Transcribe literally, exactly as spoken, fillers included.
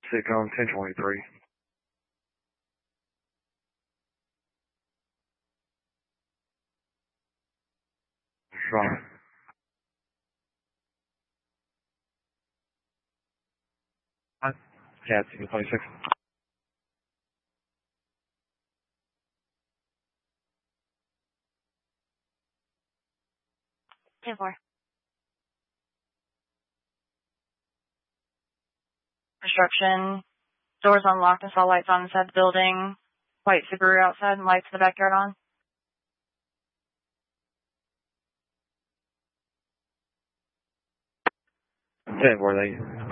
Sitcom ten twenty-three. Strong. Huh? Yeah, it's twenty-six. ten four. Construction. Doors unlocked and saw lights on inside the building. White Subaru outside and lights in the backyard on. ten four, they